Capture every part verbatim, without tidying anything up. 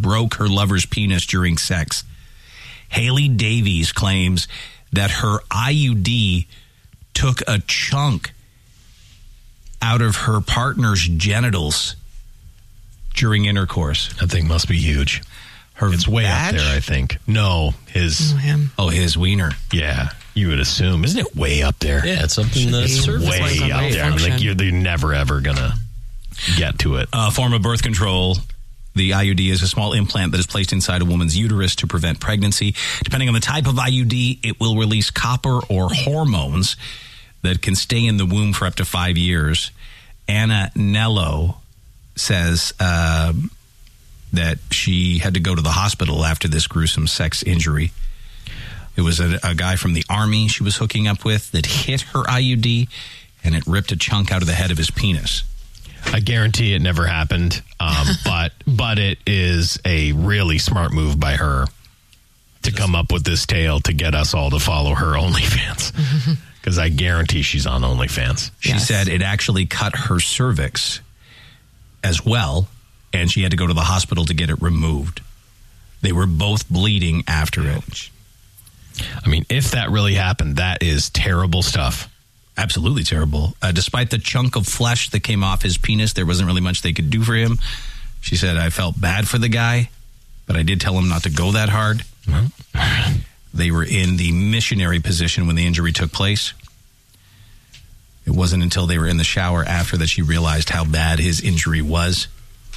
broke her lover's penis during sex. Haley Davies claims that her I U D took a chunk out of her partner's genitals during intercourse. That thing must be huge. Her it's way badge? up there, I think. No, his... Oh, him. Oh, his wiener. Yeah, you would assume. Isn't it way up there? Yeah, it's up in the It's surface. way like up there. function. Like you're, you're never, ever going to get to it. A form of birth control. The I U D is a small implant that is placed inside a woman's uterus to prevent pregnancy. Depending on the type of I U D, it will release copper or hormones that can stay in the womb for up to five years. Anna Nello says uh, that she had to go to the hospital after this gruesome sex injury. It was a, a guy from the Army she was hooking up with that hit her I U D, and it ripped a chunk out of the head of his penis. I guarantee it never happened, um, but but it is a really smart move by her to come up with this tale to get us all to follow her OnlyFans. Because I guarantee she's on OnlyFans. She Yes. said it actually cut her cervix as well, and she had to go to the hospital to get it removed. They were both bleeding after it. I mean, if that really happened, that is terrible stuff. Absolutely terrible. Uh, despite the chunk of flesh that came off his penis, there wasn't really much they could do for him. She said, I felt bad for the guy, but I did tell him not to go that hard. Mm-hmm. They were in the missionary position when the injury took place. It wasn't until they were in the shower after that she realized how bad his injury was.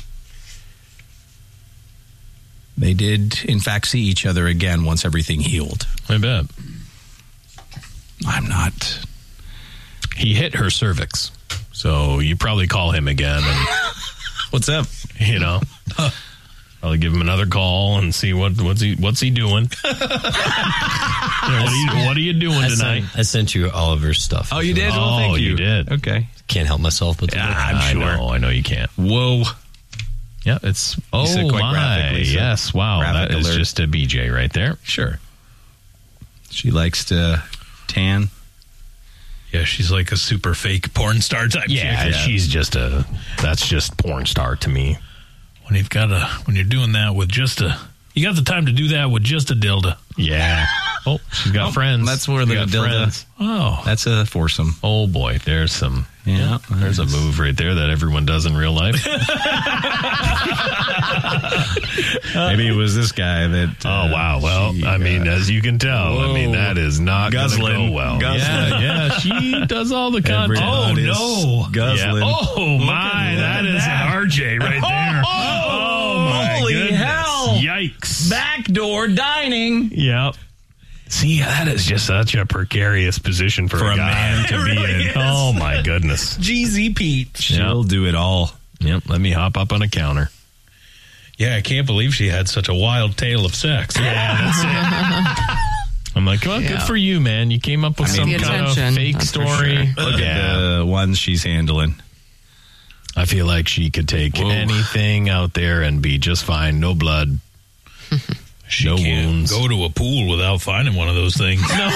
They did, in fact, see each other again once everything healed. I bet. I'm not... He hit her cervix. So you probably call him again and, What's up? you know, probably give him another call and see what what's he what's he doing. Yeah, what, are you, what are you doing I tonight? sent, I sent you Oliver's stuff. Oh, you did? Oh, thank you. you did. Okay. Can't help myself but to Yeah, look. I'm I sure. know, I know you can't. Whoa. Yeah, it's oh said quite my graphically, so yes, wow, graphic that is alert. just a B J right there. Sure. She likes to tan. Yeah, she's like a super fake porn star type Yeah, chick. she's just a that's just porn star to me. When you've got a when you're doing that with just a you got the time to do that with just a dildo. Yeah. Oh, she's got Oh, friends. that's where She the got dildo- friends. Oh, That's a foursome. Oh boy, there's some. Yeah, there's a move right there that everyone does in real life. Maybe it was this guy that... Oh uh, wow! Well, she, I mean, uh, as you can tell, whoa. I mean that is not going to Guzzling. go well. Guzzling. Yeah, yeah, she does all the content. Oh Everybody's no! guzzling. Yeah. Oh my! That is an R J right there. Oh, my holy goodness. hell. Yikes! Backdoor dining. Yep. See, that is just such a precarious position for, For a, a guy man. to It be really in. is. Oh my goodness! G Z Pete. She'll Yep. do it all. Yep. Let me hop up on a counter. yeah, I can't believe she had such a wild tale of sex. Yeah, that's it. I'm like, well, Yeah. good for you, man. You came up with I some mean, the kind of attention, fake that's for story. sure. Look Yeah. at the ones she's handling. I feel like she could take Whoa. anything out there and be just fine. No blood. She No can't wounds. go to a pool without finding one of those things. No.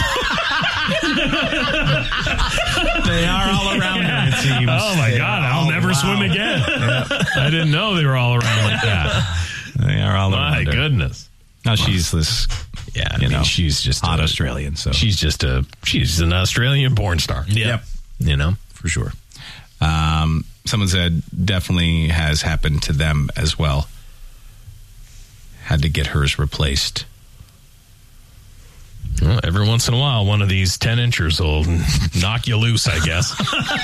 They are all around her, it seems. Oh my God! I'll never wow. swim again. I didn't know they were all around like that. They are all My around her. goodness. Now she's this Yeah, I You mean, know, she's just hot a, Australian, so She's just a she's an Australian porn star. Yep. You know. for sure. Um, someone said definitely has happened to them as well. Had to get hers replaced. Well, every once in a while, one of these ten inchers will knock you loose, I guess.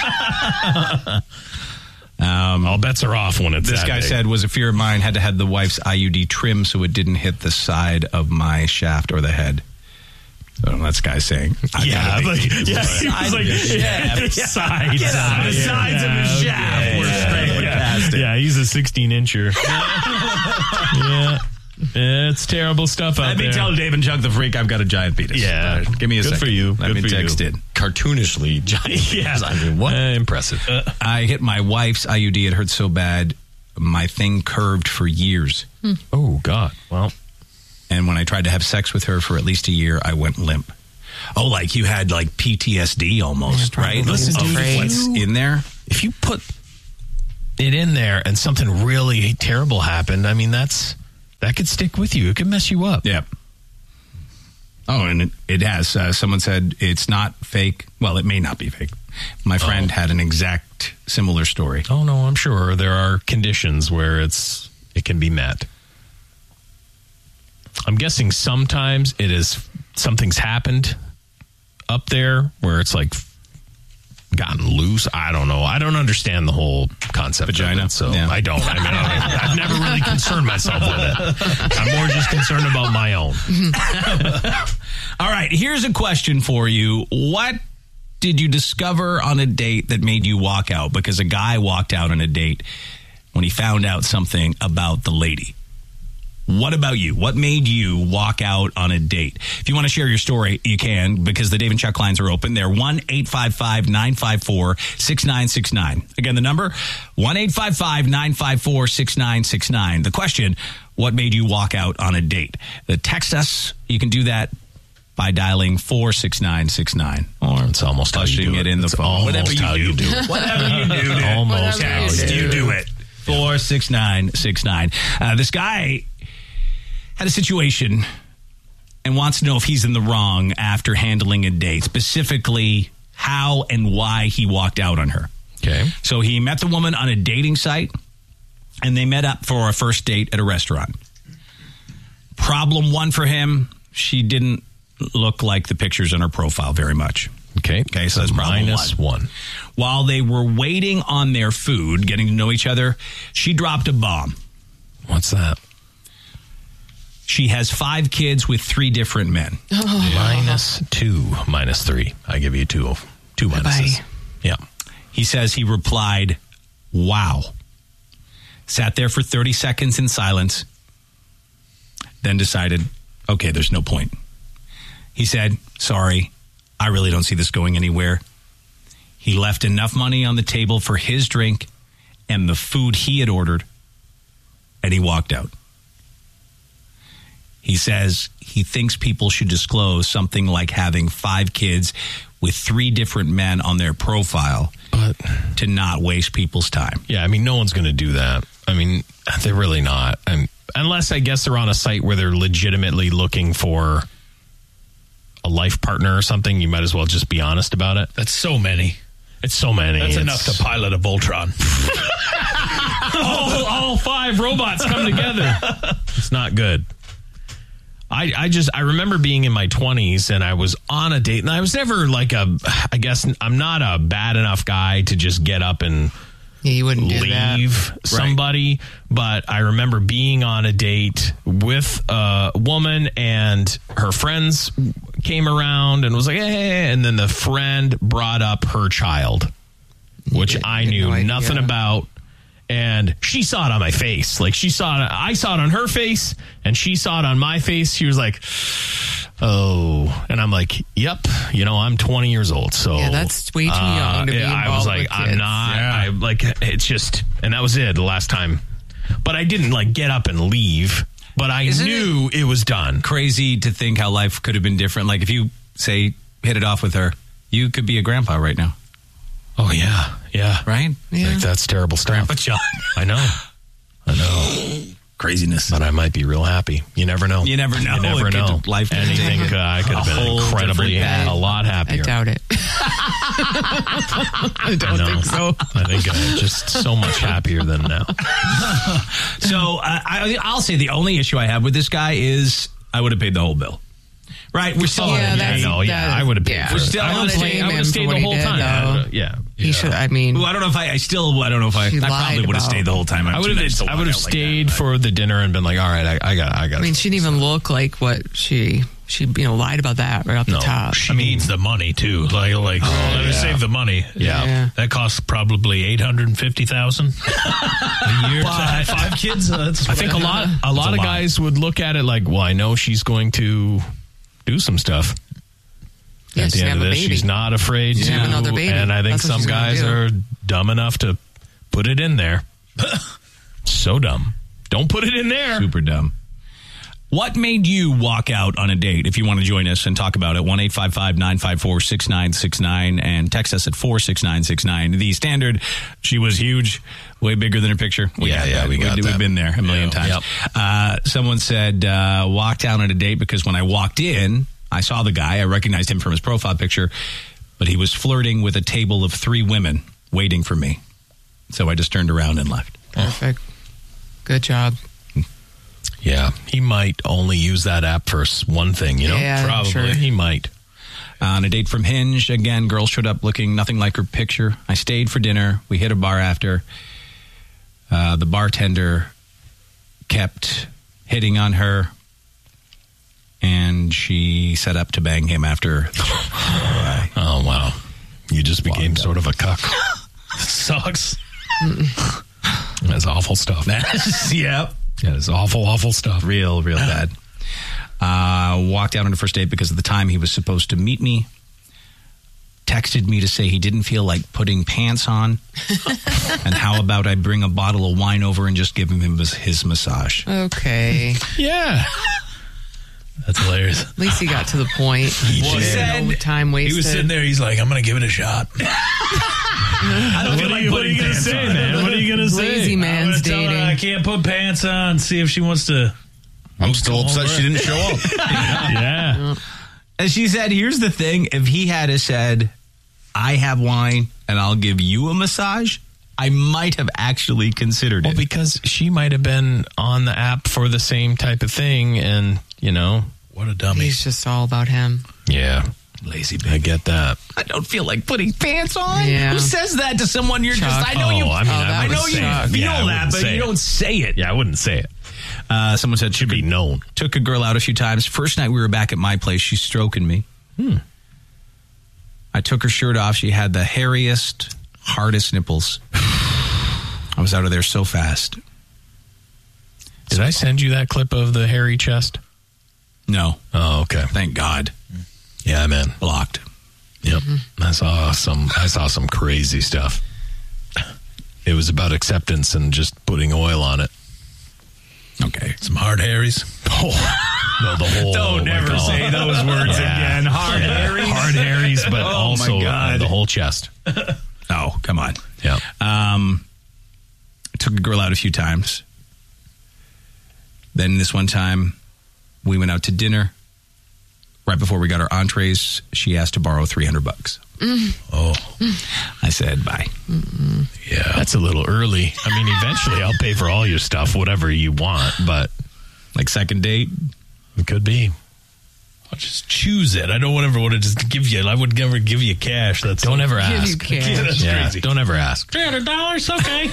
um, All bets are off when it's This that guy big. said, was a fear of mine, had to have the wife's I U D trim so it didn't hit the side of my shaft or the head. So that's guy saying, I Yeah, gotta like, make yeah, it he side was like, of your yeah, shaft. the sides, Get out of the yeah, sides of his yeah, shaft. okay, We're yeah, straight yeah. past it. Yeah, he's a sixteen incher. Yeah, it's terrible stuff out Let me there. tell Dave and Chuck the Freak I've got a giant penis. Yeah. All right, give me a Good second. for you. Let Good me for text you. it. Cartoonishly giant. Yeah, I mean, what? Uh, impressive. I hit my wife's I U D. It hurt so bad, my thing curved for years. Oh God. Well, And when I tried to have sex with her for at least a year, I went limp. Oh, like you had like P T S D almost, Yeah, right? probably. Listen, Of dude, what's you- in there. if you put it in there and something really terrible happened, I mean, that's That could stick with you. It could mess you up. Yeah. Oh, and it, it has. Uh, someone said it's not fake. Well, it may not be fake. My friend Oh. had an exact similar story. Oh, no, I'm sure there are conditions where it's it can be met. I'm guessing sometimes it is something's happened up there where it's like gotten loose. I don't know. I don't understand the whole concept Vagina? of it, so Yeah. I don't. I mean, I, I've never really concerned myself with it. I'm more just concerned about my own. All right, here's a question for you. What did you discover on a date that made you walk out? Because a guy walked out on a date when he found out something about the lady. What about you? What made you walk out on a date? If you want to share your story, you can, because the Dave and Chuck lines are open. They're one eight five five nine five four six nine six nine. Again, the number, one eight five five nine five four six nine six nine. The question, what made you walk out on a date? The text us, you can do that by dialing four six nine six nine. Or It's almost how you pushing do it it. in the It's phone. almost Whatever how you you do. do it. Whatever you do. dude. Almost how you Text, do. you do it. four six nine six nine. Uh, this guy had a situation and wants to know if he's in the wrong after handling a date, specifically how and why he walked out on her. Okay. So he met the woman on a dating site, and they met up for a first date at a restaurant. Problem one for him, she didn't look like the pictures on her profile very much. Okay. Okay, so that's problem minus one. one. While they were waiting on their food, getting to know each other, she dropped a bomb. What's that? She has five kids with three different men. Minus two, minus three. I give you two, two minuses. Bye. Yeah. He says he replied, wow. Sat there for thirty seconds in silence, then decided, okay, there's no point. He said, sorry, I really don't see this going anywhere. He left enough money on the table for his drink and the food he had ordered, and he walked out. He says he thinks people should disclose something like having five kids with three different men on their profile But to not waste people's time. yeah, I mean, no one's going to do that. I mean, they're really not. And unless I guess they're on a site where they're legitimately looking for a life partner or something, you might as well just be honest about it. That's so many. It's so many. That's It's- enough to pilot a Voltron. all, all five robots come together. It's not good. I, I just, I remember being in my twenties and I was on a date and I was never like a, I guess I'm not a bad enough guy to just get up and Yeah, you wouldn't do that. leave somebody. But I remember being on a date with a woman and her friends came around and was like, hey, and then the friend brought up her child, which You I had knew no idea. nothing about. And she saw it on my face. Like she saw it, I saw it on her face and she saw it on my face. She was like, oh, and I'm like, yep, you know, I'm twenty years old. So Yeah, that's way too young to be yeah, I was involved like, with I'm kids. not, Yeah. I like, it's just, and that was it the last time. But I didn't like get up and leave, but I Isn't knew it, was done. Crazy to think how life could have been different. Like if you, say, hit it off with her, you could be a grandpa right now, Oh, yeah. Yeah. right? Yeah. Like, that's terrible stuff. Grandpa John. I know. I know. Craziness. But I might be real happy. You never know. You never know. You never It could- know. life could Anything. take Uh, I could have a been whole incredibly, different a lot I happier. doubt it. I don't No. think so. I think I'm just so much happier than now. So uh, I, I'll say the only issue I have with this guy is I would have paid the whole bill. Right? We're still Yeah, on a that's- date. no, yeah, that- I would have paid yeah. for We're it. still I on would a have date. stayed, I Blame would him have for stayed what the he whole did, time. though. Uh, yeah. He should, I mean, Ooh, I don't know if I, I still, I don't know if I, She I lied probably would have about- stayed the whole time. I'm I would too nice have. to I walk would have out like stayed that, for the dinner and been like, all right, I, I got, I got. I mean, she didn't even look like what she, she, you know, lied about that right off No, the top. She needs the money too. Like, like let her save the money. Yeah. Yeah. That costs probably eight hundred and fifty thousand a year to have five kids. Uh, that's I think a lot, a lot a of lot. guys would look at it like, well, I know she's going to do some stuff. Yeah, At the she's end of gonna have this, a baby. she's not afraid She's to. gonna have another baby. And I think That's what some she's gonna guys do. are dumb enough to put it in there. So dumb. Don't put it in there. super dumb. What made you walk out on a date? If you want to join us and talk about it, one eight five five nine five four six nine six nine and text us at four six nine six nine. The standard, she was huge, Way bigger than her picture. We Yeah, got yeah, that. we got We've that. been there a million Yeah. times. Uh, someone said, uh, walked down on a date because when I walked in, I saw the guy. I recognized him from his profile picture, but he was flirting with a table of three women waiting for me. So I just turned around and left. Perfect. Good job. Yeah, he might only use that app for s- one thing, you know? Yeah, I'm Probably. sure. He might. On a date from Hinge, again, girl showed up looking nothing like her picture. I stayed for dinner. We hit a bar after. Uh, the bartender kept hitting on her, and she set up to bang him after. Oh, wow. You just became sort of a cuck. Sucks. That's awful stuff. Yep. That is awful, awful stuff. Real, real bad. Uh, walked out on the first date because of the time he was supposed to meet me. Texted me to say he didn't feel like putting pants on. And how about I bring a bottle of wine over and just give him his, his massage? Okay. Yeah. That's hilarious. At least he got to the point. He Well, said- no time wasted. He was sitting there. He's like, I'm going to give it a shot. I don't What are you, what are you going to say, man? What are you going to say? Lazy man's I'm gonna tell her dating. I can't put pants on. See if she wants to. I'm still upset she didn't show up. Yeah. And she said, here's the thing. If he had said, I have wine and I'll give you a massage, I might have actually considered Well, it. because she might have been on the app for the same type of thing, and, you know. What a dummy. He's just all about him. Yeah. Lazy I get that. I don't feel like putting pants on. Yeah. Who says that to someone you're Chuck. just, I know Oh, you, I mean, Oh, I, that I wouldn't know would you say it. suck. feel Yeah, I that, wouldn't but say you it. don't say it. Yeah, I wouldn't say it. Uh, someone said, Should be known. took a girl out a few times. First night we were back at my place, she's stroking me. Hmm. I took her shirt off. She had the hairiest, hardest nipples. I was out of there so fast. Did I send you that clip of the hairy chest? No, Oh, okay. thank God. Yeah, man. Blocked. Yep. I saw some I saw some crazy stuff. It was about acceptance and just putting oil on it. Okay. Some hard Harrys. Oh, no, the whole Don't like, ever all- say those words again. Hard Harrys? Hard Harrys, but Oh, my also uh, God. the whole chest. Oh, come on. Yeah. Um, took a girl out a few times. Then this one time, we went out to dinner. Right before we got our entrees, she asked to borrow three hundred bucks. Oh, I said, bye. Yeah. That's a little early. I mean, eventually I'll pay for all your stuff, whatever you want, but Like second date. it could be. I'll just choose it. I don't ever want to just give you. I would never give you cash. That's Don't ever Give you ask. cash. That's Yeah, crazy. don't ever ask. three hundred dollars? Okay.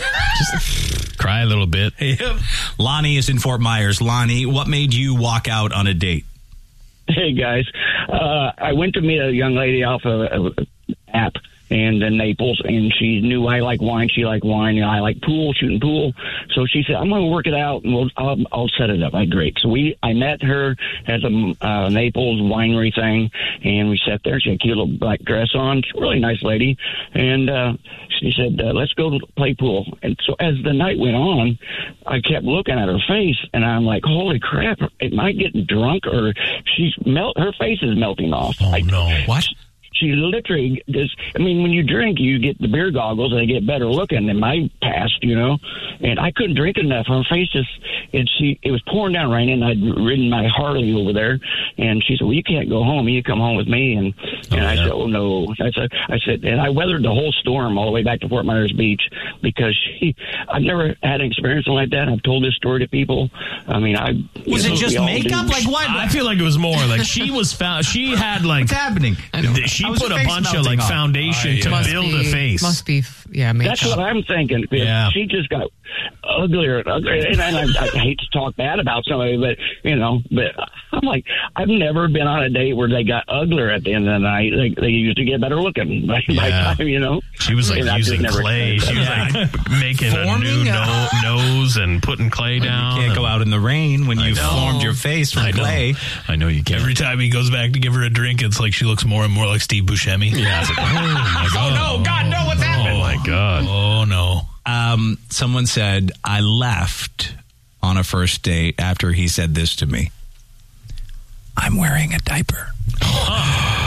Cry a little bit. Yep. Lonnie is in Fort Myers. Lonnie, what made you walk out on a date? Hey guys, uh, I went to meet a young lady off a, a app in uh, Naples, and she knew I like wine. She liked wine, and I like pool, shooting pool. So she said, "I'm going to work it out, and we'll I'll, I'll set it up." I great. So we I met her at the uh, Naples winery thing, and we sat there. She had a cute little black dress on. She's a really nice lady, and uh, she said, uh, "Let's go play pool." And so as the night went on, I kept looking at her face, and I'm like, "Holy crap! Am I getting drunk, or she's melt? Her face is melting off." Oh, I, no. What? She literally just, I mean, when you drink, you get the beer goggles and they get better looking in my past, you know, and I couldn't drink enough. Her face just, and she, it was pouring down raining. I'd ridden my Harley over there, and she said, "Well, you can't go home. You come home with me." And, and Oh, I yeah. said, "Oh, no." I said, I said, and I weathered the whole storm all the way back to Fort Myers Beach because she, I've never had an experience like that. I've told this story to people. I mean, I, Was you it know, just we all makeup? do. Like what? I feel like it was more like she was found. She had like What's happening? Th- She How was put her a face bunch of melting like off? foundation I- to Must build be, a face. Must be, yeah, makeup. That's what I'm thinking. Yeah. She just got uglier and uglier. And I, I hate to talk bad about somebody, but, you know, but I'm like, I've never been on a date where they got uglier at the end of the night. They, they used to get better looking by, by Yeah. time, you know. She was like And I just using never clay. experienced She was that. like making a Forming new a- no- nose and putting clay down. You can't go out in the rain when I you've know. formed your face from I know. clay. I know you can't. every time he goes back to give her a drink, it's like she looks more and more like Steve Buscemi. Yeah, it's like, oh my god! no, God, no, what's happening? Oh my god! Oh no. Um, someone said, I left on a first date after he said this to me. I'm wearing a diaper.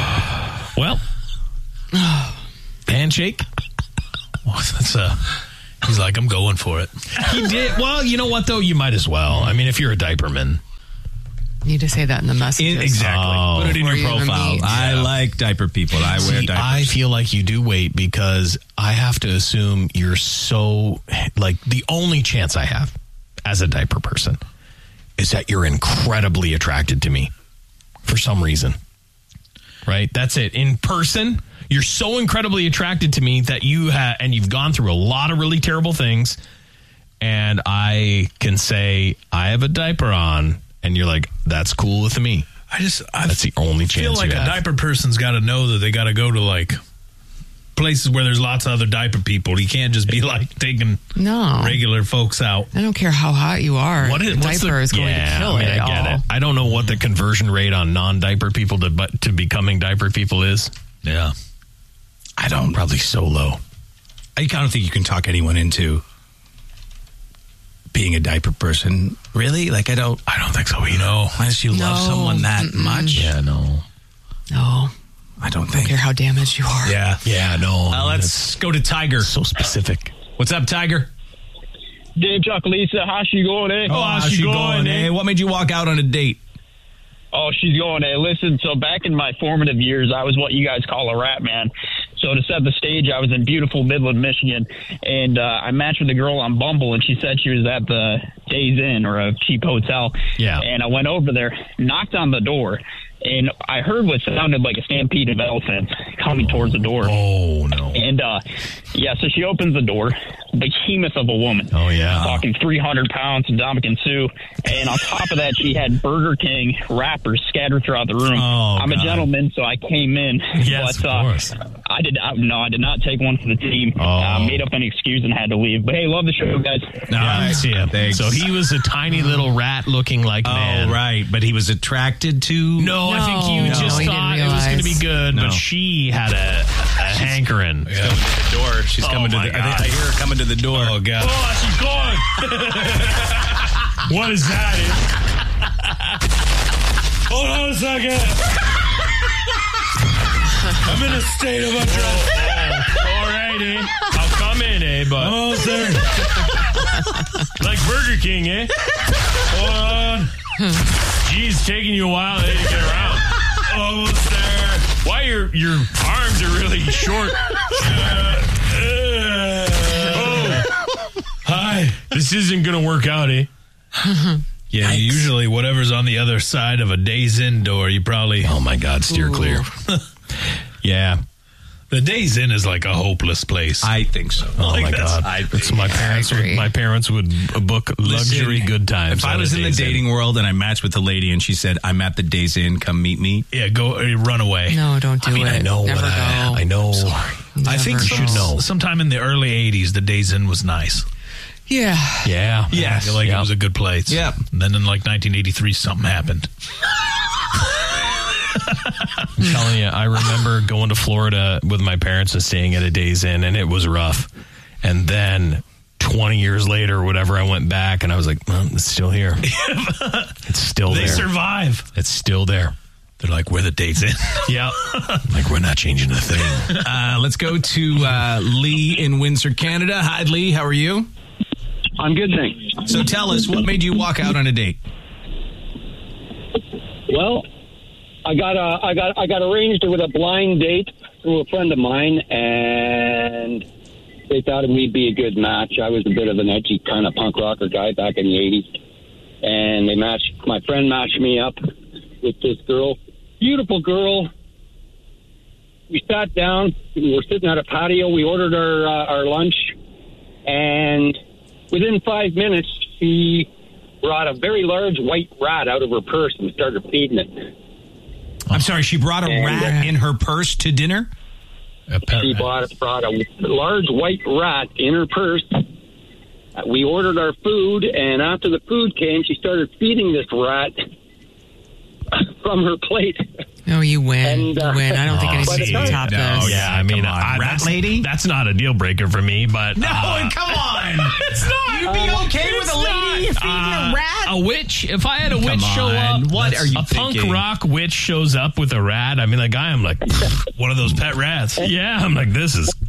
Well, handshake. Well, that's a He's like, I'm going for it. He did. Well, you know what, though? You might as well. I mean, if you're a diaperman. You need to say that in the messages. In, exactly. Oh. Put it in Before your you even profile. meet. I Yeah. like diaper people. I wear See, diapers. I feel like you do wait because I have to assume you're so, like, the only chance I have as a diaper person is that you're incredibly attracted to me for some reason. Right? That's it. In person, you're so incredibly attracted to me that you have, and you've gone through a lot of really terrible things, and I can say, I have a diaper on, and you're like, that's cool with me. I just, I That's the only chance feel like you a have. diaper person's got to know that they got to go to like places where there's lots of other diaper people. You can't just be like taking No. regular folks out. I don't care how hot you are. What is- the what's the- diaper is going Yeah, to kill I mean, it I get all. it. I don't know what the conversion rate on non-diaper people to but to becoming diaper people is. Yeah. I don't. Probably so low. I don't think you can talk anyone into being a diaper person. Really? Like, I don't. I don't think so either. No. Unless you love No. someone that Mm-mm. much. Yeah, no. No. I don't I don't think. care how damaged you are. Yeah. Yeah, no. Uh, let's go to Tiger. so specific. What's up, Tiger? Dave, Chuck, Lisa, how's she going, eh? Oh, how's she going, eh? What made you walk out on a date? Oh, she's going, eh? Listen, so back in my formative years, I was what you guys call a rat man. So to set the stage, I was in beautiful Midland, Michigan, and uh, I matched with a girl on Bumble, and she said she was at the Days Inn, or a cheap hotel. Yeah. And I went over there, knocked on the door, and I heard what sounded like a stampede of elephants coming towards the door. Oh, no. And, uh, yeah, so she opens the door, behemoth of a woman. Oh, yeah. Talking three hundred pounds, Dominican Sue. And on top of that, she had Burger King wrappers scattered throughout the room. Oh, I'm God. a gentleman, so I came in. Yes, but, of uh, course. I did I, no, I did not take one for the team. Oh. Uh, made up an excuse and had to leave. But, hey, love the show, guys. Yeah, I see him. Thanks. So he was a tiny little rat looking like man. Oh, right. But he was attracted to. No, I think you No, just he didn't thought it was going to be realize. good, No. but she had a, a hankering. Coming to the door. She's Oh, coming to my the. I, God. I hear her coming to the door. Oh, God. Oh, she's gone. What is that? Hold on a second. I'm in a state of undress. All right, eh? I'll come in, eh? But Oh, sir. like Burger King, eh? Hold on. Geez, taking you a while eh, to get around. Almost there. Why your your arms are really short? Uh, uh, oh, hi. This isn't gonna work out, eh? Yeah, usually whatever's on the other side of a Days Inn door, you probably... Oh my God, steer clear. Yeah. The Days Inn is like a hopeless place. I think so. Oh Like, my that's- God. I It's my parents. Would, agree. my parents would book luxury Listen, good times. If I at a was in the Days Inn. dating world and I matched with a lady and she said, I'm at the Days Inn, come meet me. yeah, go uh, run away. No, don't do I mean, it. I know Never what I, go. I know. I think Never some, should know. sometime in the early eighties, the Days Inn was nice. Yeah. Yeah. Yes. I feel like Yeah. it was a good place. Yeah. And then in like nineteen eighty-three, something happened. I'm telling you, I remember going to Florida with my parents and staying at a Days Inn, and it was rough. And then twenty years later, or whatever, I went back, and I was like, well, it's still here. It's still They there. survive. It's still there. They're like, we're the Days Inn. Yeah. Like, we're not changing a thing. Uh, let's go to uh, Lee in Windsor, Canada. Hi, Lee. How are you? I'm good, thanks. So tell us, what made you walk out on a date? Well, I got uh, I got I got arranged with a blind date through a friend of mine, and they thought we'd be a good match. I was a bit of an edgy kind of punk rocker guy back in the eighties, and they matched. My friend matched me up with this girl, beautiful girl. We sat down. We were sitting at a patio. We ordered our uh, our lunch, and within five minutes, she brought a very large white rat out of her purse and started feeding it. I'm sorry, she brought a And, rat uh, in her purse to dinner? A pet She rat. bought, brought a large white rat in her purse. Uh, We ordered our food, and after the food came, she started feeding this rat from her plate. No, you win. And, uh, you win. I don't think Oh, anybody see, can top no, this. Yeah, I mean, Come on, I, rat that's, lady? that's not a deal breaker for me, but. No, uh, come on. It's not. You'd be okay with a lady feeding Uh, a rat? A witch? If I had a Come witch show on, up, what that's- are you a punk thinking? rock witch shows up with a rat. I mean, like, I am like, One of those pet rats. yeah, I'm like, this is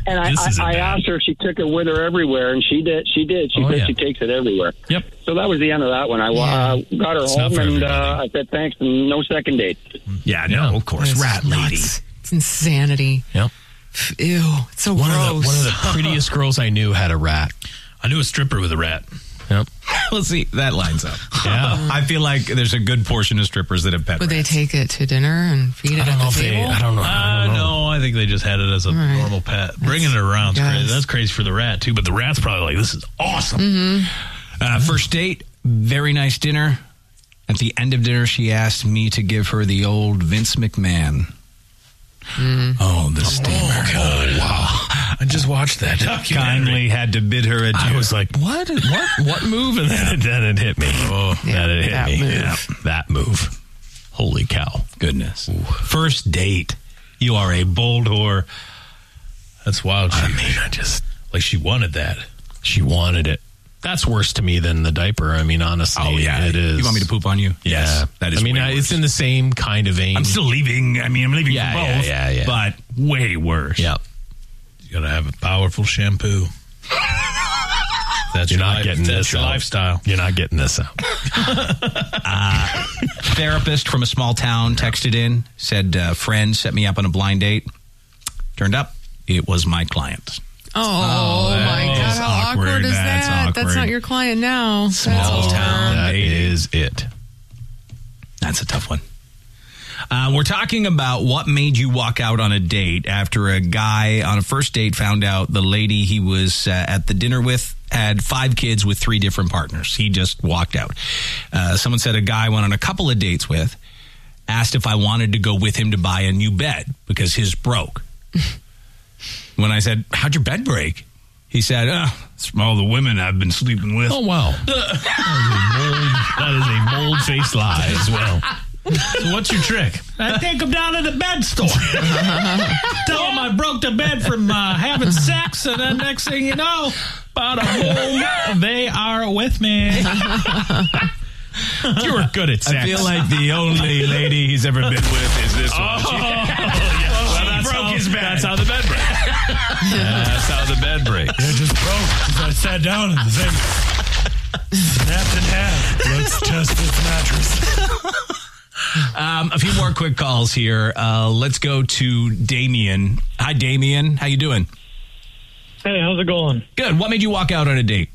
And I, This isn't I, I bad. asked her if she took it with her everywhere, and she did. She did. She Oh, said yeah. she takes it everywhere. Yep. So that was the end of that one. I uh, got her It's not home, for and everybody. uh, I said thanks, and no second date. Yeah, no, of course. It's Rat lady. nuts. It's insanity. Yep. Ew, it's so One gross. of the one of the prettiest girls I knew had a rat. I knew a stripper with a rat. Yep. Let's see, that lines up. Yeah. I feel like there's a good portion of strippers that have pet Would they rats. take it to dinner and feed it I don't at know the if they. table? I don't know. I Uh, don't know. no, I think they just had it as a Right. normal pet. Bringing it around is Yes. crazy. That's crazy for the rat, too. But the rat's probably like, this is awesome. Uh, first date, very nice dinner. At the end of dinner, she asked me to give her the old Vince McMahon. Oh, the steamer. Oh, wow. I just watched that documentary. Kindly had to bid her adieu. I was like, what? What? What move? And then, it- then it hit me. Oh, Yeah, then it hit that me. move. Yeah, that move. Holy cow. Goodness. First date. You are a bold whore. That's wild. She, I mean, I just, like she wanted that. she wanted it. That's worse to me than the diaper. I mean, honestly, Oh, yeah. it is. You want me to poop on you? Yeah. Yes. That is I mean, way I, it's worse. in the same kind of vein. I'm still leaving. I mean, I'm leaving Yeah, for yeah, both. yeah, yeah. But way worse. Yep. You got to have a powerful shampoo. That's You're your not life- getting that's this your out. lifestyle. You're not getting this out. Therapist from a small town texted in, said, uh, friend set me up on a blind date. Turned up, it was my client. Oh, my that God. is How awkward, awkward. is That's that? awkward. That's not your client now. Small That's town. awkward. That dating. is it. That's a tough one. Uh, we're talking about what made you walk out on a date after a guy on a first date found out the lady he was uh, at the dinner with had five kids with three different partners. He just walked out. Uh, someone said a guy went on a couple of dates with, asked if I wanted to go with him to buy a new bed because his broke. When I said, how'd your bed break? He said, oh, it's all the women I've been sleeping with. Oh, wow. That is a mold-faced lie as well. So what's your trick? I take them down to the bed store. Tell them I broke the bed from uh, having sex, and then next thing you know, about a home, they are with me. You were good at sex. I feel like the only lady he's ever been with is this one. Oh, yeah. Well, that's broke how, his bed. That's how the bed breaks. That's how the bed breaks. It just broke. I sat down and the thing snapped in half. Let's test this mattress. Um, a few more quick calls here. Uh, let's go to Damien. Hi, Damien. How you doing? Hey, how's it going? Good. What made you walk out on a date?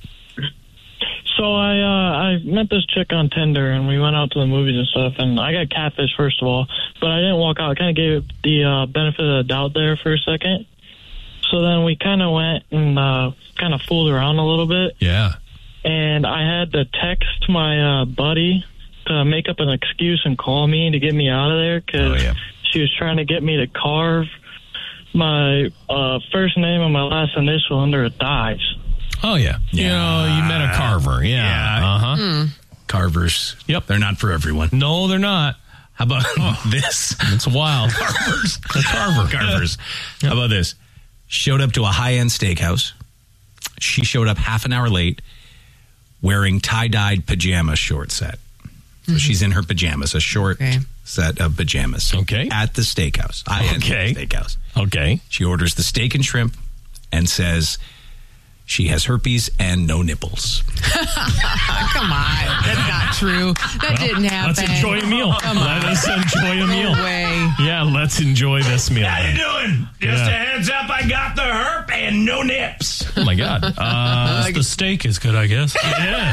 So I uh, I met this chick on Tinder, and we went out to the movies and stuff, and I got catfish, first of all, but I didn't walk out. I kind of gave it the uh, benefit of the doubt there for a second. So then we kind of went and uh, kind of fooled around a little bit, Yeah. and I had to text my uh, buddy to make up an excuse and call me to get me out of there, because Oh, yeah. she was trying to get me to carve my uh, first name and my last initial under a dice. Oh, yeah. You know, you met a carver. Yeah. Yeah. Uh-huh. Carvers. Yep. They're not for everyone. No, they're not. How about this? It's wild. Carvers. A carver. Carvers. How about this? Showed up to a high-end steakhouse. She showed up half an hour late wearing tie-dyed pajama short set. So she's in her pajamas, a short Okay. set of pajamas. Okay. At the steakhouse. High-end Okay. steakhouse. Okay. She orders the steak and shrimp and says she has herpes and no nipples. Come on. That's not true. That didn't happen. Let's enjoy a meal. Come Let on. us enjoy a meal. No way. Yeah, let's enjoy this meal. doing? Just a heads up, I got the herp and no nips. Oh, my God. Uh, The steak is good, I guess. yeah.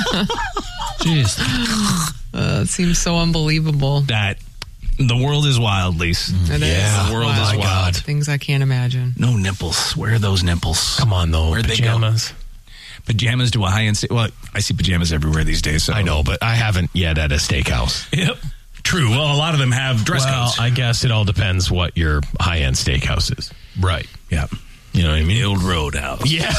Jeez. Uh, it seems so unbelievable. That the world is wild, Lise. It is. Yeah, the world is Wow. wild. Things I can't imagine. No nipples. Where are those nipples? Come on, though. Where'd they go? Pajamas. Pajamas to a high-end steak. Well, I see pajamas everywhere these days. So. I know, but I haven't yet at a steakhouse. Yep. True. Well, a lot of them have dress well, codes. I guess it all depends what your high-end steakhouse is. right. Yeah. You know what I mean? The old Roadhouse. Yeah.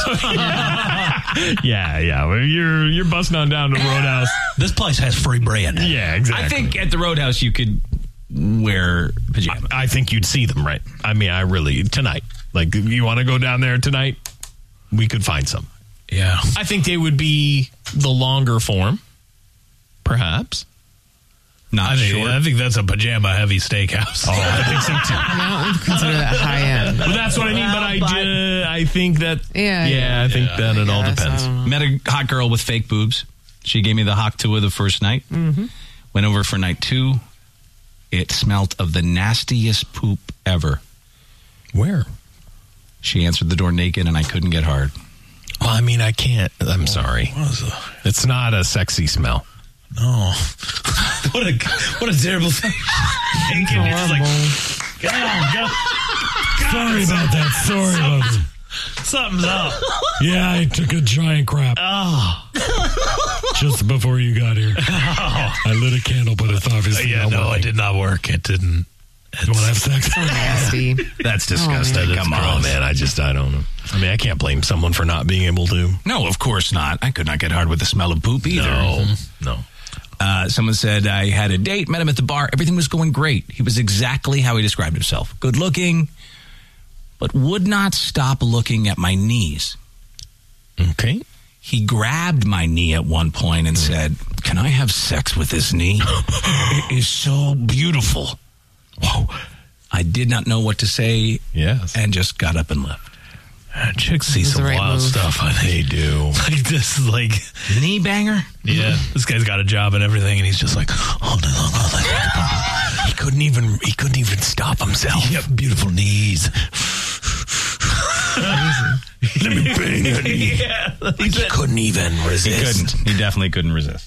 yeah, yeah. Well, you're you're busting on down to Roadhouse. This place has free bread. Yeah, exactly. I think at the Roadhouse you could wear pajamas. I think you'd see them, right? I mean, I really, tonight. Like, you want to go down there tonight? We could find some. Yeah. I think they would be the longer form, perhaps. Not I think, short. I think that's a pajama heavy steakhouse. Oh, I think so too. I don't consider that high end. Well, that's what I mean, but I, ju- I think that, Yeah, yeah, yeah. I think Yeah, that it all Yes, I depends. don't know. Met a hot girl with fake boobs. She gave me the hot tour the first night. Mm-hmm. Went over for night two. It smelt of the nastiest poop ever. Where? She answered the door naked, and I couldn't get hard. Well, I mean, I can't. I'm sorry. It's not a sexy smell. No. What a what a terrible thing. And it's like, God, God, Sorry about that. Sorry about that. something's up. Yeah, I took a giant crap. Oh. Just before you got here. I lit a candle, but it's obviously Yeah, not no, working. it did not work. It didn't. You want to have sex? Nasty. That's disgusting. man. Come Oh, on. man, I just, I don't know. I mean, I can't blame someone for not being able to. No, of course not. I could not get hard with the smell of poop either. No, no. Uh, someone said, I had a date, met him at the bar. Everything was going great. He was exactly how he described himself. Good looking, but would not stop looking at my knees. Okay. He grabbed my knee at one point and said, can I have sex with this knee? It is so beautiful. Whoa. I did not know what to say Yes. and just got up and left. Uh, chicks see This is some the right wild move. stuff. I think. They do. Like this is like, Knee banger? yeah, this guy's got a job and everything, and he's just like, all day long, all day long. He couldn't even, he couldn't even stop himself. Yep, beautiful knees. Let me bang your knee. Yeah, He couldn't even He resist. couldn't. He definitely couldn't resist.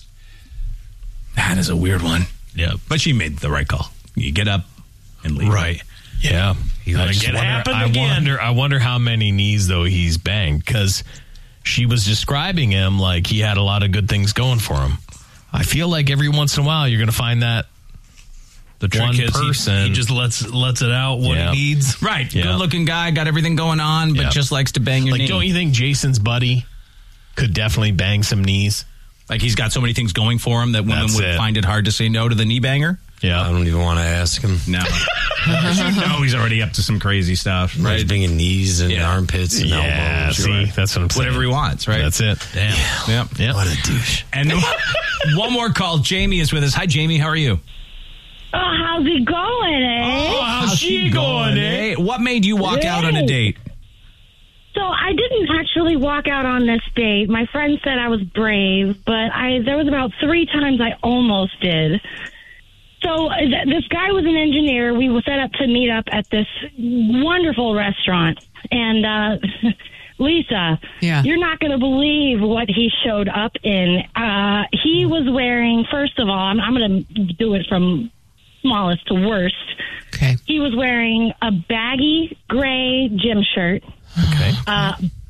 That is a weird one. yeah, But she made the right call. You get up and leave. right. Yeah. let I it just get wonder- happened I again. wonder, I wonder how many knees, though, he's banged, because she was describing him like he had a lot of good things going for him. I feel like every once in a while you're going to find that The trick one is he- person. He, just lets lets it out what Yeah. he needs. Right. Yeah. Good looking guy, got everything going on, but Yeah. just likes to bang your like, knee. don't you think Jason's buddy could definitely bang some knees? Like he's got so many things going for him that women That's would it. find it hard to say no to the knee banger? Yeah. I don't even want to ask him. No. no, he's already up to some crazy stuff, Right, right? banging knees and Yeah. armpits and Yeah, elbows. see, Right. that's what I'm saying. Whatever he wants, right? That's it. Damn. Yep. Yeah. What a douche. And one more call. Jamie is with us. Hi, Jamie. How are you? Oh, how's it going, eh? Oh, how's she going, eh? What made you walk out on a date? So I didn't actually walk out on this date. My friend said I was brave, but I there was about three times I almost did. So th- this guy was an engineer. We were set up to meet up at this wonderful restaurant. And uh, Lisa, Yeah. you're not going to believe what he showed up in. Uh, he was wearing, first of all, I'm, I'm going to do it from smallest to worst. Okay. He was wearing a baggy gray gym shirt, Okay. uh,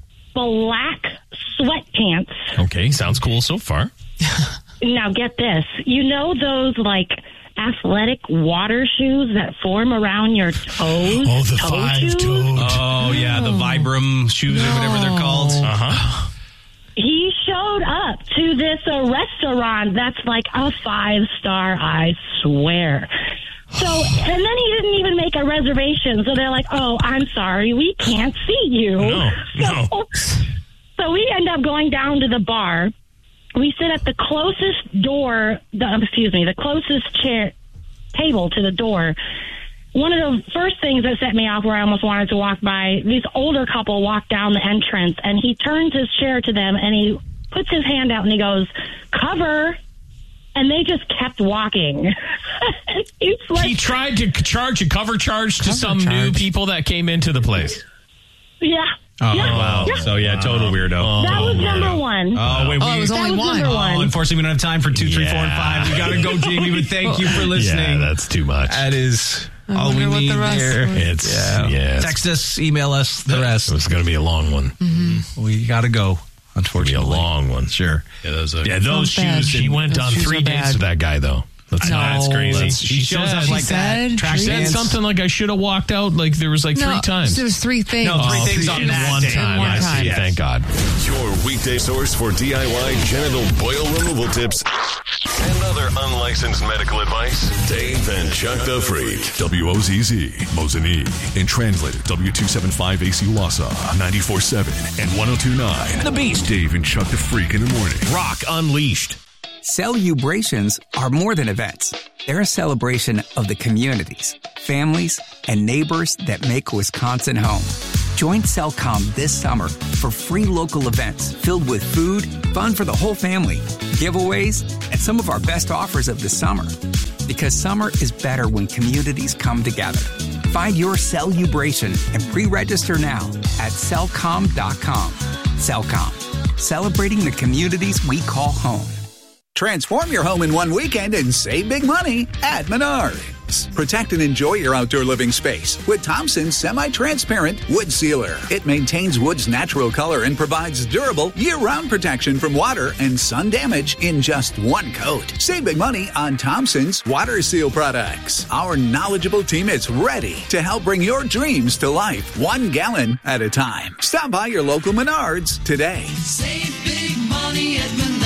black sweatpants. Okay. Sounds cool so far. Now get this. You know those like athletic water shoes that form around your toes? Oh, the Toe five shoes? toed. Oh, yeah, the Vibram shoes or whatever they're called. Uh-huh. He showed up to this uh, restaurant that's like a five star, I swear. So, and then he didn't even make a reservation. So they're like, oh, I'm sorry, we can't see you. No, no. So, so we end up going down to the bar. We sit at the closest door, the, excuse me, the closest chair, table to the door. One of the first things that set me off where I almost wanted to walk by, this older couple walked down the entrance, and he turns his chair to them, and he puts his hand out, and he goes, cover. And they just kept walking. It's like, He tried to charge a cover charge to Cover some charge. new people that came into the place. yeah. Oh, yeah, wow. yeah. So, yeah, total weirdo. That was number one. Oh, wait, Oh, we, it was that only was one. number Oh, one. unfortunately, we don't have time for two, three, four, and five. We got to go, Jamie, but thank you for listening. Yeah, that's too much. That is I all we wonder what need the rest there. was. It's, Yeah. yeah. it's- Text us, email us, the rest. It was going to be a long one. We got to go, Be a unfortunately. long one. Sure. Yeah, those are, Yeah, those Sounds bad. shoes. She went Those on shoes three are dates bad. with that guy, though. That's, No. that's crazy. That's- She shows up She like that. said Track three said dance. something like I should have walked out. Like there was like No, three times. there was three things. No, three Oh, things three on in that one day. time. One I time. see. Yes. Thank God. Your weekday source for D I Y genital boil removal tips and other unlicensed medical advice. Dave and Chuck the Freak. W O Z Z, Mosinee. And translated W two seventy-five A C Wausau, ninety-four point seven and one oh two point nine. The Beast. Dave and Chuck the Freak in the morning. Rock Unleashed. Cellubrations are more than events. They're a celebration of the communities, families, and neighbors that make Wisconsin home. Join Cellcom this summer for free local events filled with food, fun for the whole family, giveaways, and some of our best offers of the summer. Because summer is better when communities come together. Find your Cellubration and pre-register now at cellcom dot com. Cellcom, celebrating the communities we call home. Transform your home in one weekend and save big money at Menards. Protect and enjoy your outdoor living space with Thompson's semi-transparent wood sealer. It maintains wood's natural color and provides durable year-round protection from water and sun damage in just one coat. Save big money on Thompson's water seal products. Our knowledgeable team is ready to help bring your dreams to life, one gallon at a time. Stop by your local Menards today. Save big money at Menards.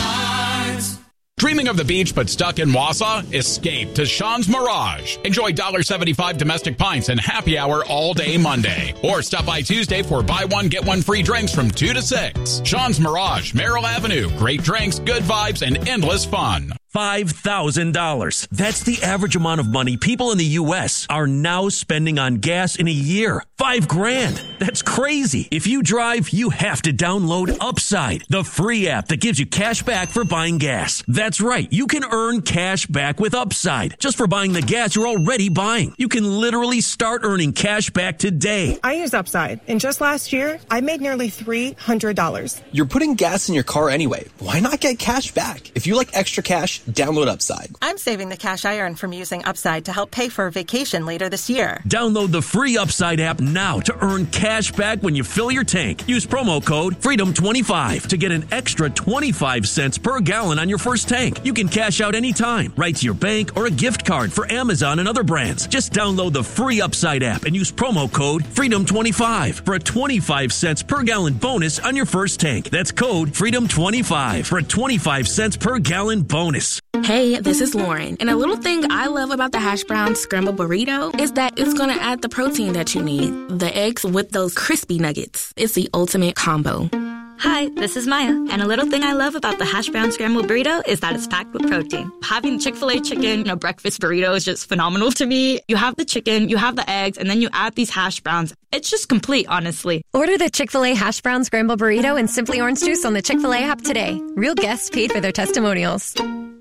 Dreaming of the beach but stuck in Wausau? Escape to Sean's Mirage. Enjoy one dollar seventy-five domestic pints and happy hour all day Monday. Or stop by Tuesday for buy one, get one free drinks from two to six. Sean's Mirage, Merrill Avenue. Great drinks, good vibes, and endless fun. five thousand dollars. That's the average amount of money people in the U S are now spending on gas in a year. Five grand. That's crazy. If you drive, you have to download Upside, the free app that gives you cash back for buying gas. That's right. You can earn cash back with Upside just for buying the gas you're already buying. You can literally start earning cash back today. I use Upside, and just last year, I made nearly three hundred dollars. You're putting gas in your car anyway. Why not get cash back? If you like extra cash, download Upside. I'm saving the cash I earn from using Upside to help pay for a vacation later this year. Download the free Upside app now to earn cash back when you fill your tank. Use promo code freedom twenty-five to get an extra twenty-five cents per gallon on your first tank. You can cash out anytime, right to your bank or a gift card for Amazon and other brands. Just download the free Upside app and use promo code freedom twenty-five for a twenty-five cents per gallon bonus on your first tank. That's code freedom twenty-five for a twenty-five cents per gallon bonus. Hey, this is Lauren, and a little thing I love about the hash brown scrambled burrito is that it's going to add the protein that you need. The eggs with those crispy nuggets. It's the ultimate combo. Hi, this is Maya, and a little thing I love about the hash brown scrambled burrito is that it's packed with protein. Having Chick-fil-A chicken in a breakfast burrito is just phenomenal to me. You have the chicken, you have the eggs, and then you add these hash browns. It's just complete, honestly. Order the Chick-fil-A hash brown scrambled burrito and Simply Orange Juice on the Chick-fil-A app today. Real guests paid for their testimonials.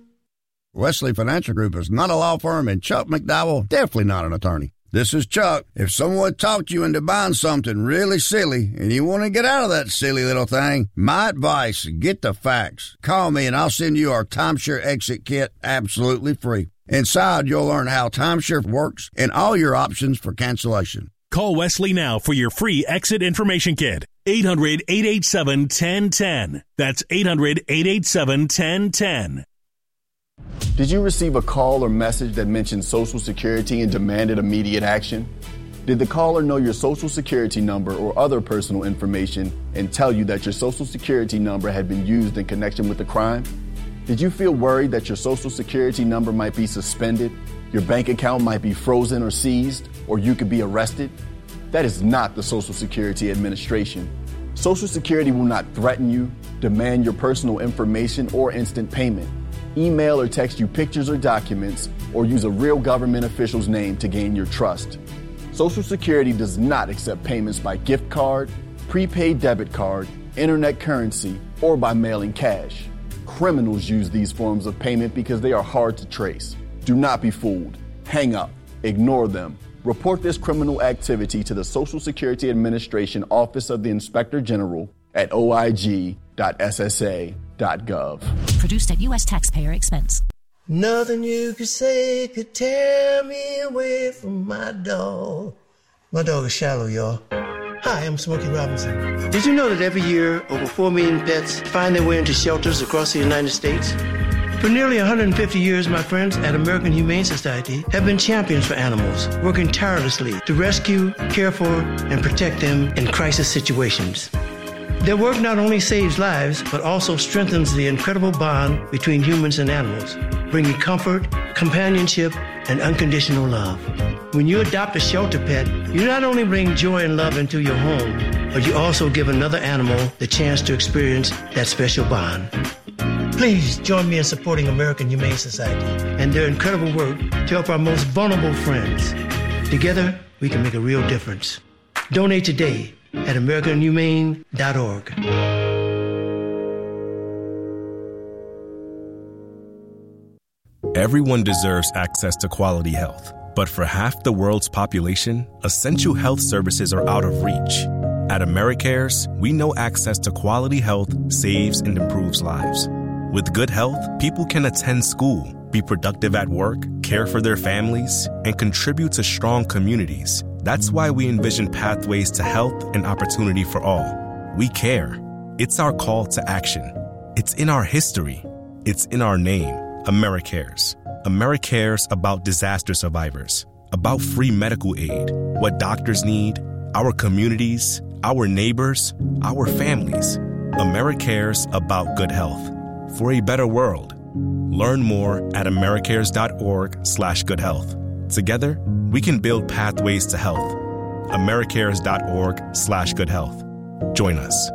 Wesley Financial Group is not a law firm, and Chuck McDowell definitely not an attorney. This is Chuck. If someone talked you into buying something really silly and you want to get out of that silly little thing, my advice, get the facts. Call me and I'll send you our timeshare exit kit absolutely free. Inside, you'll learn how timeshare works and all your options for cancellation. Call Wesley now for your free exit information kit. eight hundred, eight eight seven, one zero one zero. That's eight hundred, eight eight seven, one zero one zero. Did you receive a call or message that mentioned Social Security and demanded immediate action? Did the caller know your Social Security number or other personal information and tell you that your Social Security number had been used in connection with the crime? Did you feel worried that your Social Security number might be suspended, your bank account might be frozen or seized, or you could be arrested? That is not the Social Security Administration. Social Security will not threaten you, demand your personal information, or instant payment. Email or text you pictures or documents, or use a real government official's name to gain your trust. Social Security does not accept payments by gift card, prepaid debit card, internet currency, or by mailing cash. Criminals use these forms of payment because they are hard to trace. Do not be fooled. Hang up. Ignore them. Report this criminal activity to the Social Security Administration Office of the Inspector General at o i g dot s s a dot gov. Produced at U S taxpayer expense. Nothing you could say could tear me away from my dog. My dog is Shallow, y'all. Hi, I'm Smokey Robinson. Did you know that every year over four million pets find their way into shelters across the United States? For nearly one hundred fifty years, my friends at American Humane Society have been champions for animals, working tirelessly to rescue, care for, and protect them in crisis situations. Their work not only saves lives, but also strengthens the incredible bond between humans and animals, bringing comfort, companionship, and unconditional love. When you adopt a shelter pet, you not only bring joy and love into your home, but you also give another animal the chance to experience that special bond. Please join me in supporting American Humane Society and their incredible work to help our most vulnerable friends. Together, we can make a real difference. Donate today at american humane dot org. Everyone deserves access to quality health, but for half the world's population, essential health services are out of reach. At AmeriCares, we know access to quality health saves and improves lives. With good health, people can attend school, be productive at work, care for their families, and contribute to strong communities. That's why we envision pathways to health and opportunity for all. We care. It's our call to action. It's in our history. It's in our name, AmeriCares. AmeriCares about disaster survivors, about free medical aid, what doctors need, our communities, our neighbors, our families. AmeriCares about good health. For a better world. Learn more at americares.org slash good health. Together, we can build pathways to health. americares.org slash good health. Join us.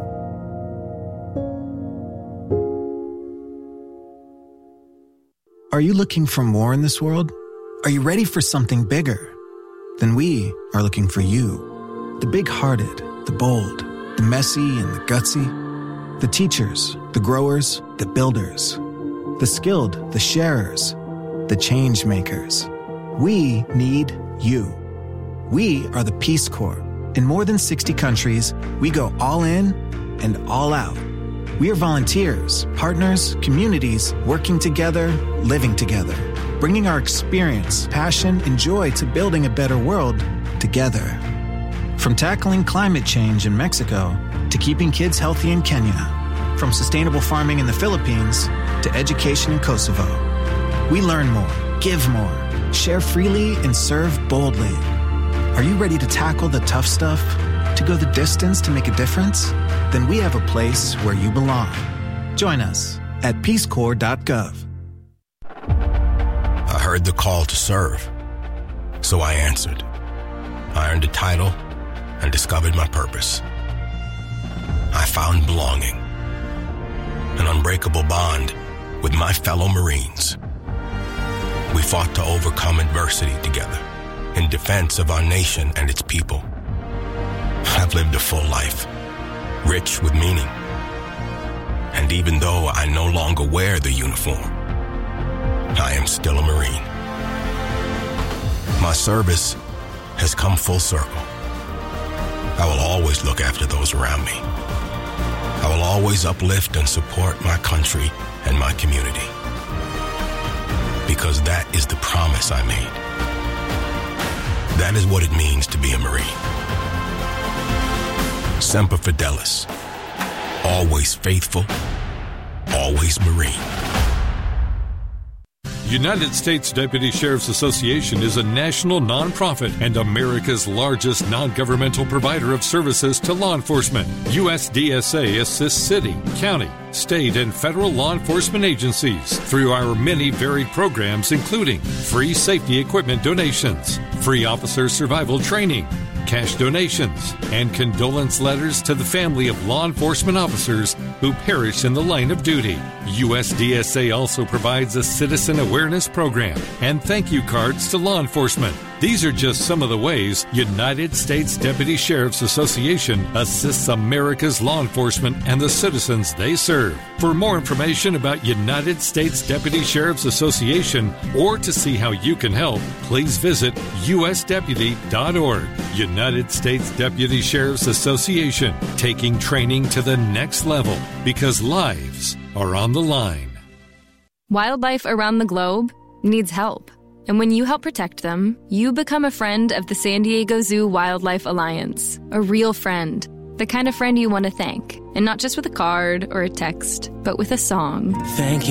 Are you looking for more in this world? Are you ready for something bigger? Then we are looking for you. The big-hearted, the bold, the messy and the gutsy. The teachers, the growers, the builders. The skilled, the sharers, the change makers. We need you. We are the Peace Corps. In more than sixty countries, we go all in and all out. We are volunteers, partners, communities, working together, living together, bringing our experience, passion, and joy to building a better world together. From tackling climate change in Mexico to keeping kids healthy in Kenya, from sustainable farming in the Philippines to education in Kosovo. We learn more, give more, share freely, and serve boldly. Are you ready to tackle the tough stuff? To go the distance to make a difference? Then we have a place where you belong. Join us at peace corps dot gov. I heard the call to serve, so I answered. I earned a title and discovered my purpose. I found belonging, an unbreakable bond with my fellow Marines. We fought to overcome adversity together in defense of our nation and its people. I've lived a full life, rich with meaning. And even though I no longer wear the uniform, I am still a Marine. My service has come full circle. I will always look after those around me. I will always uplift and support my country and my community. Because that is the promise I made. That is what it means to be a Marine. Semper Fidelis. Always faithful. Always Marine. United States Deputy Sheriff's Association is a national nonprofit and America's largest non-governmental provider of services to law enforcement. U S D S A assists city, county, state, and federal law enforcement agencies through our many varied programs, including free safety equipment donations, free officer survival training, cash donations, and condolence letters to the family of law enforcement officers who perished in the line of duty. U S D S A also provides a citizen awareness program and thank you cards to law enforcement. These are just some of the ways United States Deputy Sheriff's Association assists America's law enforcement and the citizens they serve. For more information about United States Deputy Sheriff's Association or to see how you can help, please visit u s deputy dot org. United States Deputy Sheriff's Association, taking training to the next level because lives are on the line. Wildlife around the globe needs help. And when you help protect them, you become a friend of the San Diego Zoo Wildlife Alliance. A real friend. The kind of friend you want to thank. And not just with a card or a text, but with a song. Thank you.